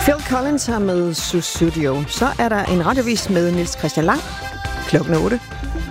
Phil Collins her med Sussudio. Så er der en radiovis med Niels Christian Lang. Klokken 8.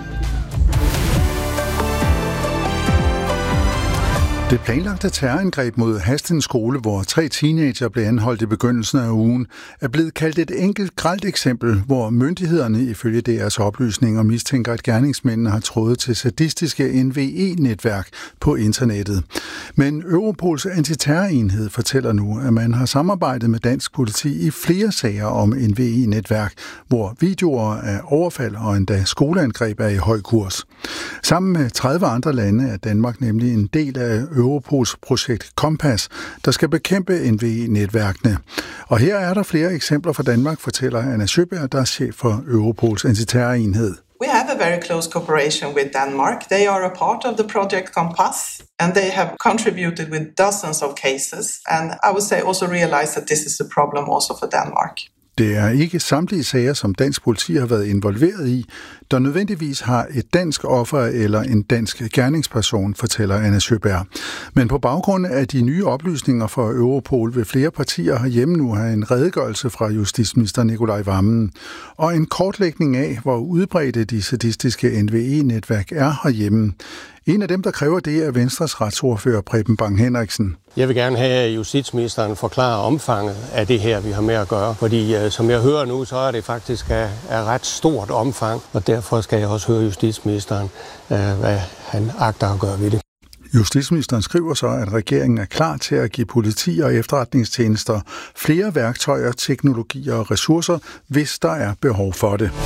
Det planlagte terrorangreb mod Hastin skole, hvor 3 teenager blev anholdt i begyndelsen af ugen, er blevet kaldt et enkelt grelt eksempel, hvor myndighederne ifølge deres oplysninger mistænker, at gerningsmændene har trådet til sadistiske NVE-netværk på internettet. Men Europols antiterrorenhed fortæller nu, at man har samarbejdet med dansk politi i flere sager om NVE-netværk, hvor videoer af overfald og endda skoleangreb er i høj kurs. Sammen med 30 andre lande er Danmark nemlig en del af Europols projekt Kompas, der skal bekæmpe NVE-netværkene. Og her er der flere eksempler fra Danmark, fortæller Anna Sjøberg, der er chef for Europols antiterrorenhed. We have a very close cooperation with Denmark. They are a part of the Project Compass, and they have contributed with dozens of cases. And I would say also realize that this is a problem also for Denmark. Det er ikke samtlige sager, som dansk politi har været involveret i, der nødvendigvis har et dansk offer eller en dansk gerningsperson, fortæller Anna Sjøberg. Men på baggrund af de nye oplysninger fra Europol vil flere partier herhjemme nu have en redegørelse fra justitsminister Nicolai Wammen og en kortlægning af, hvor udbredte de sadistiske NVE-netværk er herhjemme. En af dem, der kræver det, er Venstres retsordfører Preben Bang Henriksen. Jeg vil gerne have, at justitsministeren forklarer omfanget af det her, vi har med at gøre. Fordi som jeg hører nu, så er det faktisk af ret stort omfang, og derfor skal jeg også høre justitsministeren, hvad han agter at gøre ved det. Justitsministeren skriver så, at regeringen er klar til at give politi og efterretningstjenester flere værktøjer, teknologier og ressourcer, hvis der er behov for det.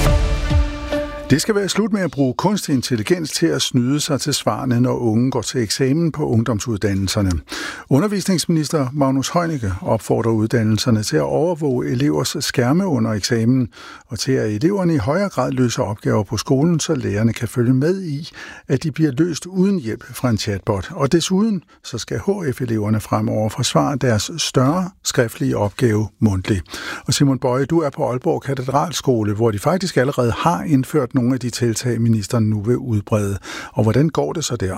Det skal være slut med at bruge kunstig intelligens til at snyde sig til svarene, når unge går til eksamen på ungdomsuddannelserne. Undervisningsminister Magnus Heunicke opfordrer uddannelserne til at overvåge elevers skærme under eksamen, og til at eleverne i højere grad løser opgaver på skolen, så lærerne kan følge med i, at de bliver løst uden hjælp fra en chatbot. Og desuden så skal HF-eleverne fremover forsvare deres større skriftlige opgave mundtligt. Og Simon Bøje, du er på Aalborg Katedralskole, hvor de faktisk allerede har indført nogle af de tiltag, ministeren nu vil udbrede. Og hvordan går det så der?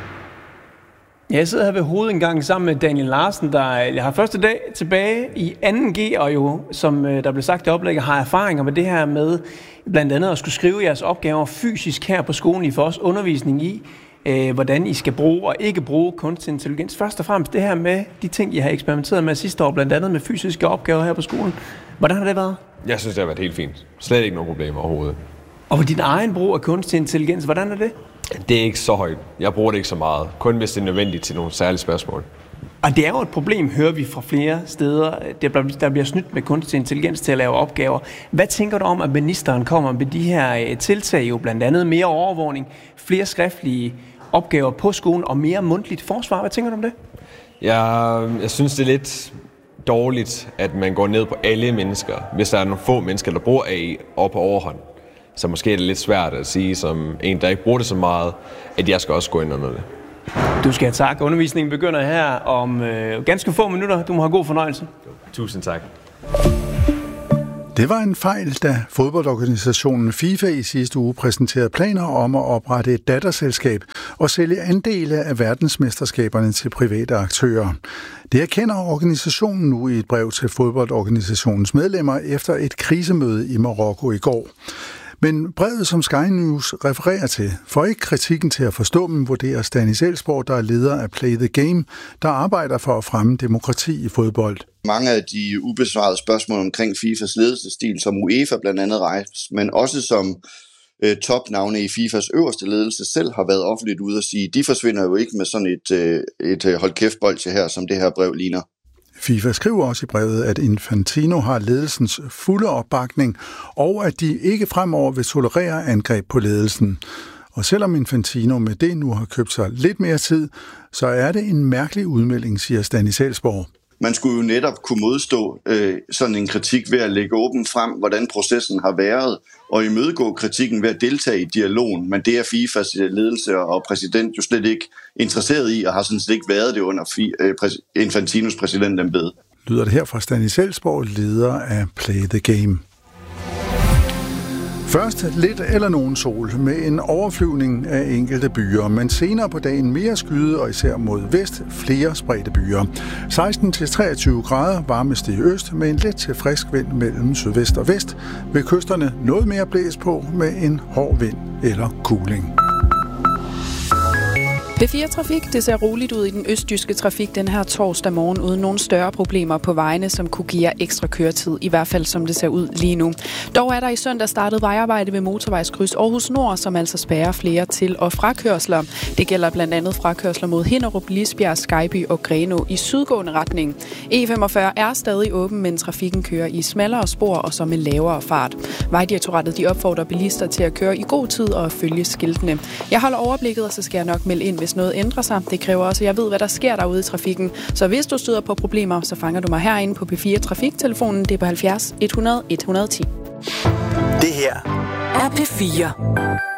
Jeg sidder her ved hovedindgangen sammen med Daniel Larsen, der har første dag tilbage i 2G, og jo, som der blev sagt i oplægget, har erfaringer med det her med blandt andet at skulle skrive jeres opgaver fysisk her på skolen. I får også undervisning i, hvordan I skal bruge og ikke bruge kunstig intelligens. Først og fremmest det her med de ting, I har eksperimenteret med sidste år, blandt andet med fysiske opgaver her på skolen. Hvordan har det været? Jeg synes, det har været helt fint. Slet ikke nogen problemer overhovedet. Og for din egen brug af kunstig intelligens, hvordan er det? Det er ikke så højt. Jeg bruger det ikke så meget. Kun hvis det er nødvendigt til nogle særlige spørgsmål. Og det er jo et problem, hører vi fra flere steder. Der bliver snydt med kunstig intelligens til at lave opgaver. Hvad tænker du om, at ministeren kommer med de her tiltag, jo blandt andet mere overvågning, flere skriftlige opgaver på skolen og mere mundtligt forsvar? Hvad tænker du om det? Jeg synes, det er lidt dårligt, at man går ned på alle mennesker, hvis der er nogle få mennesker, der bruger AI og på overhånd. Så måske er det lidt svært at sige, som en, der ikke bruger det så meget, at jeg skal også gå ind under det. Du skal have tak. Undervisningen begynder her om ganske få minutter. Du må have god fornøjelse. Tusind tak. Det var en fejl, da fodboldorganisationen FIFA i sidste uge præsenterede planer om at oprette et datterselskab og sælge andele af verdensmesterskaberne til private aktører. Det erkender organisationen nu i et brev til fodboldorganisationens medlemmer efter et krisemøde i Marokko i går. Men brevet, som Sky News refererer til, får ikke kritikken til at forstå dem, vurderer Stanis Elsborg, der er leder af Play the Game, der arbejder for at fremme demokrati i fodbold. Mange af de ubesvarede spørgsmål omkring FIFAs ledelsesstil, som UEFA blandt andet rejst, men også som topnavne i FIFAs øverste ledelse selv har været offentligt ude at sige, de forsvinder jo ikke med sådan et hold kæft bolsje her, som det her brev ligner. FIFA skriver også i brevet, at Infantino har ledelsens fulde opbakning, og at de ikke fremover vil tolerere angreb på ledelsen. Og selvom Infantino med det nu har købt sig lidt mere tid, så er det en mærkelig udmelding, siger Stanis Elsborg. Man skulle jo netop kunne modstå sådan en kritik ved at lægge åbent frem, hvordan processen har været, og imødegå kritikken ved at deltage i dialogen. Men det er FIFAs ledelse og præsident jo slet ikke interesseret i, og har sådan set ikke været det under Infantinos præsidentembede. Lyder det her fra Stanis Elsborg, leder af Play the Game. Først lidt eller nogen sol med en overflyvning af enkelte byer, men senere på dagen mere skyde og især mod vest flere spredte byer. 16-23 grader varmest i øst med en let til frisk vind mellem sydvest og vest. Ved kysterne noget mere blæs på med en hård vind eller kuling. B4 Trafik, det ser roligt ud i den østjyske trafik den her torsdag morgen, uden nogen større problemer på vejene, som kunne give jer ekstra køretid, i hvert fald som det ser ud lige nu. Dog er der i søndag startet vejarbejde ved motorvejskryds Aarhus Nord, som altså spærrer flere til- og frakørsler. Det gælder blandt andet frakørsler mod Hinnerup, Lisbjerg, Skejby og Grenå i sydgående retning. E45 er stadig åben, men trafikken kører i smallere spor og så med lavere fart. Vejdirektoratet de opfordrer bilister til at køre i god tid og følge skiltene. Jeg holder overblikket, og så skal jeg nok melde ind, hvis noget ændrer sig. Det kræver også, at jeg ved, hvad der sker derude i trafikken. Så hvis du støder på problemer, så fanger du mig herinde på P4 Trafiktelefonen. Det er på 70 100 110. Det her er P4.